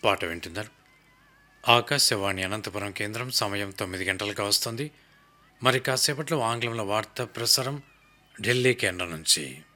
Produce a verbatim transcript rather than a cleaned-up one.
పాట వింటున్నారు. ఆకాశవాణి అనంతపురం కేంద్రం. సమయం తొమ్మిది గంటలకు వస్తుంది. మరి కాసేపట్లో ఆంగ్లంలో వార్తా ప్రసారం ఢిల్లీ కేంద్రం నుంచి.